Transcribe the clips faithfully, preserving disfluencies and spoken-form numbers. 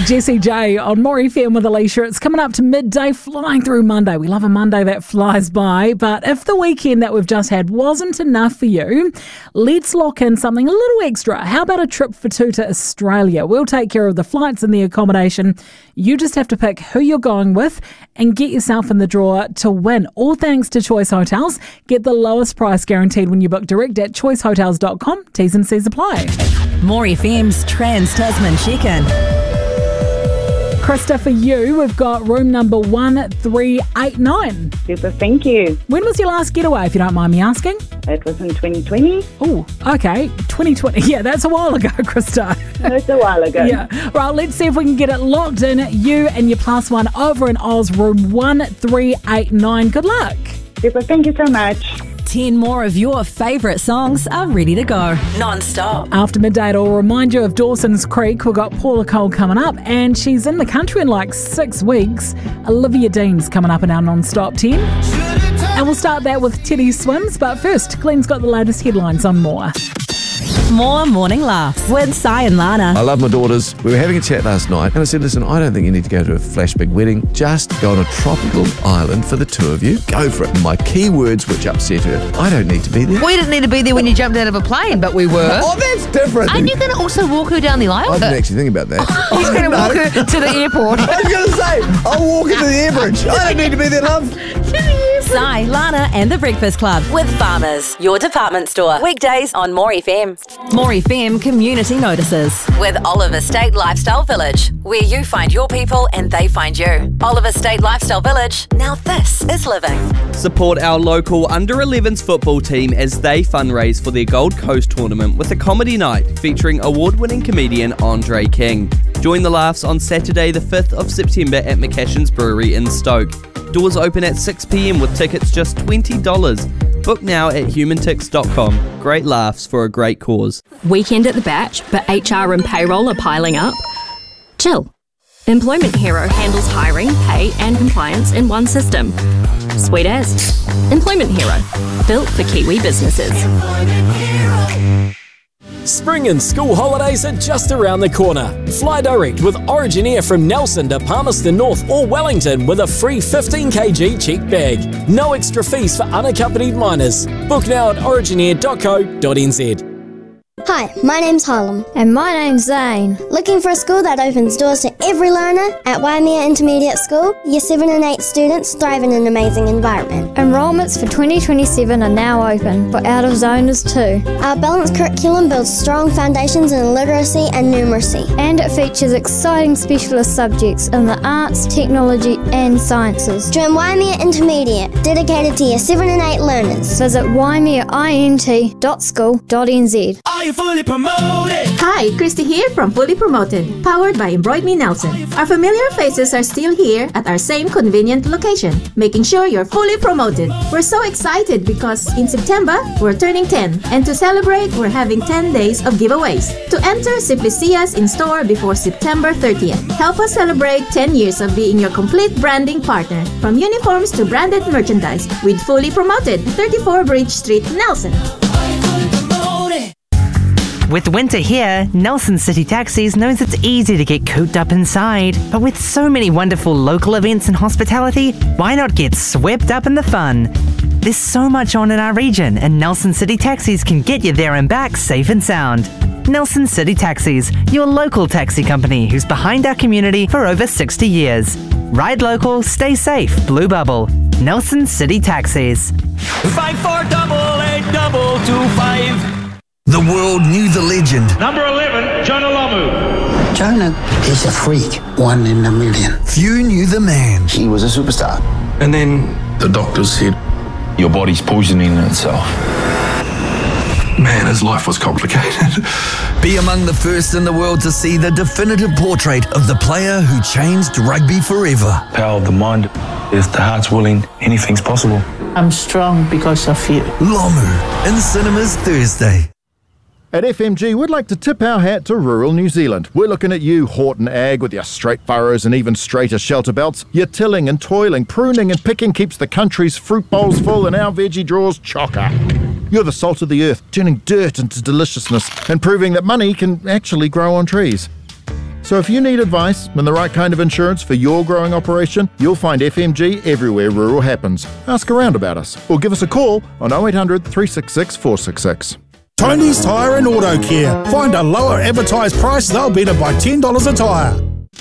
Jessie J on More F M with Alicia. It's coming up to midday, flying through Monday. We love a Monday that flies by. But if the weekend that we've just had wasn't enough for you, let's lock in something a little extra. How about a trip for two to Australia? We'll take care of the flights and the accommodation. You just have to pick who you're going with and get yourself in the draw to win. All thanks to Choice Hotels. Get the lowest price guaranteed when you book direct at choice hotels dot com. T's and C's apply. More F M's Trans-Tasman check-in. Krista, for you, we've got room number one three eight nine. Super, thank you. When was your last getaway, if you don't mind me asking? It was in twenty twenty. Oh, okay. twenty twenty. Yeah, that's a while ago, Krista. That's a while ago. Yeah. Right, let's see if we can get it locked in. You and your plus one over in Oz, room one three eight nine. Good luck. Super, thank you so much. Ten more of your favourite songs are ready to go. Non-stop. After midday, it'll remind you of Dawson's Creek. We've got Paula Cole coming up, and she's in the country in like six weeks. Olivia Dean's coming up in our non-stop ten. And we'll start that with Teddy Swims, but first, Glenn's got the latest headlines on More. More Morning Laughs with Si and Lana. I love my daughters. We were having a chat last night and I said, listen, I don't think you need to go to a flash big wedding. Just go on a tropical island for the two of you. Go for it. And my key words which upset her, I don't need to be there. We didn't need to be there when you jumped out of a plane, but we were. Oh, that's different. Aren't you going to also walk her down the aisle? I didn't actually think about that. He's going to walk her to the airport. I was going to say, I'll walk into the air bridge. I don't need to be there, love. Si, Lana and the Breakfast Club with Farmers, your department store. Weekdays on More F M. More F M Community Notices with Oliver State Lifestyle Village, where you find your people and they find you. Oliver State Lifestyle Village. Now this is living. Support our local under elevens football team as they fundraise for their Gold Coast tournament with a comedy night featuring award-winning comedian Andre King. Join the laughs on Saturday the fifth of September at McCashin's Brewery in Stoke. Doors open at six p.m. with tickets just twenty dollars. Book now at human tix dot com. Great laughs for a great cause. Weekend at the Batch, but H R and payroll are piling up? Chill. Employment Hero handles hiring, pay and compliance in one system. Sweet as. Employment Hero. Built for Kiwi businesses. Spring and school holidays are just around the corner. Fly direct with Origin Air from Nelson to Palmerston North or Wellington with a free fifteen kilogram check bag. No extra fees for unaccompanied minors. Book now at origin air dot co dot n z. Hi, my name's Harlem. And my name's Zane. Looking for a school that opens doors to every learner? At Waimea Intermediate School, Year seven and eight students thrive in an amazing environment. Enrolments for twenty twenty-seven are now open for out-of-zoners too. Our balanced curriculum builds strong foundations in literacy and numeracy. And it features exciting specialist subjects in the arts, technology and sciences. Join Waimea Intermediate, dedicated to Year seven and eight learners. Visit waimea int dot school dot n z. Are you fully promoted? Hi, Christy here from Fully Promoted, powered by Embroid Me Nelson. Our familiar faces are still here at our same convenient location, making sure you're fully promoted. We're so excited because in September, we're turning ten. And to celebrate, we're having ten days of giveaways. To enter, simply see us in store before September thirtieth. Help us celebrate ten years of being your complete branding partner, from uniforms to branded merchandise, with Fully Promoted, thirty-four Bridge Street, Nelson. With winter here, Nelson City Taxis knows it's easy to get cooped up inside. But with so many wonderful local events and hospitality, why not get swept up in the fun? There's so much on in our region, and Nelson City Taxis can get you there and back safe and sound. Nelson City Taxis, your local taxi company who's behind our community for over sixty years. Ride local, stay safe, Blue Bubble. Nelson City Taxis. Five four double eight double two five. The world knew the legend. Number eleven, Jonah Lomu. Jonah is a freak, one in a million. Few knew the man. He was a superstar. And then the doctors said, your body's poisoning itself. Man, his life was complicated. Be among the first in the world to see the definitive portrait of the player who changed rugby forever. Power of the mind. If the heart's willing, anything's possible. I'm strong because of you. Lomu, in cinemas Thursday. At F M G, we'd like to tip our hat to rural New Zealand. We're looking at you, Horton Ag, with your straight furrows and even straighter shelter belts. Your tilling and toiling, pruning and picking keeps the country's fruit bowls full and our veggie drawers chocker. You're the salt of the earth, turning dirt into deliciousness and proving that money can actually grow on trees. So if you need advice and the right kind of insurance for your growing operation, you'll find F M G everywhere rural happens. Ask around about us or give us a call on oh eight hundred, three six six, four six six. Tony's Tyre and Auto Care. Find a lower advertised price, they'll beat it by ten dollars a tyre.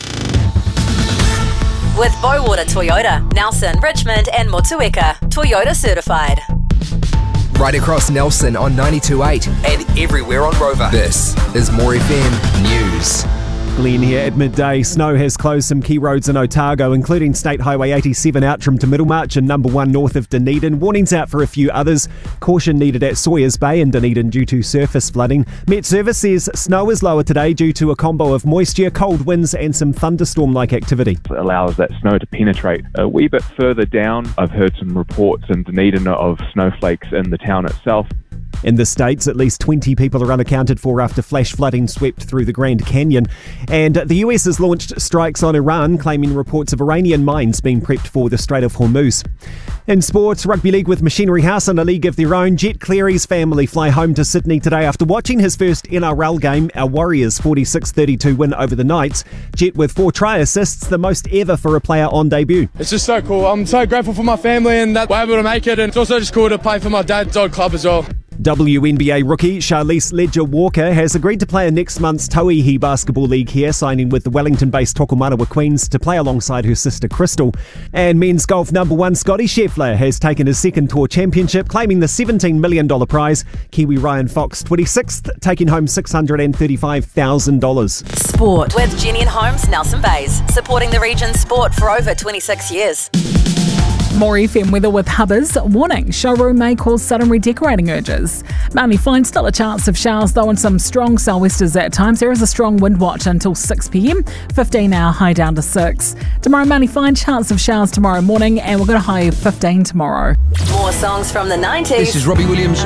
With Bowater Toyota, Nelson, Richmond and Motueka, Toyota certified. Right across Nelson on ninety-two point eight and everywhere on Rover. This is More F M News. Glenn here at midday. Snow has closed some key roads in Otago, including State Highway eighty-seven Outram to Middlemarch and number one north of Dunedin. Warnings out for a few others. Caution needed at Sawyers Bay in Dunedin due to surface flooding. Met Service says snow is lower today due to a combo of moisture, cold winds and some thunderstorm-like activity. It allows that snow to penetrate a wee bit further down. I've heard some reports in Dunedin of snowflakes in the town itself. In the States, at least twenty people are unaccounted for after flash flooding swept through the Grand Canyon. And the U S has launched strikes on Iran, claiming reports of Iranian mines being prepped for the Strait of Hormuz. In sports, Rugby League with Machinery House in a league of their own. Jet Cleary's family fly home to Sydney today after watching his first N R L game, our Warriors' forty-six thirty-two win over the Knights. Jet with four try assists, the most ever for a player on debut. It's just so cool. I'm so grateful for my family and that we're able to make it, and it's also just cool to play for my dad's old club as well. W N B A rookie Charlize Ledger-Walker has agreed to play in next month's Tauihi Basketball League here, signing with the Wellington-based Tokomanawa Queens to play alongside her sister Crystal. And men's golf number one Scotty Scheffler has taken his second tour championship, claiming the seventeen million dollars prize. Kiwi Ryan Fox twenty-sixth, taking home six hundred thirty-five thousand dollars. Sport with Jenny and Holmes Nelson Bays, supporting the region's sport for over twenty-six years. More F M weather with Hubbers. Warning, showroom may cause sudden redecorating urges. Mainly fine, still a chance of showers though and some strong sou'westers at times. There is a strong wind watch until six p.m. fifteen hour high down to six. Tomorrow, mainly fine, chance of showers tomorrow morning, and we're going to high of fifteen tomorrow. More songs from the nineties. This is Robbie Williams.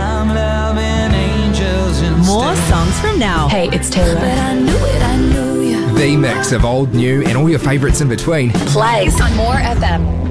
More songs from now. Hey, it's Taylor. But I knew it, I knew you. The mix of old, new and all your favourites in between. Plays on More F M.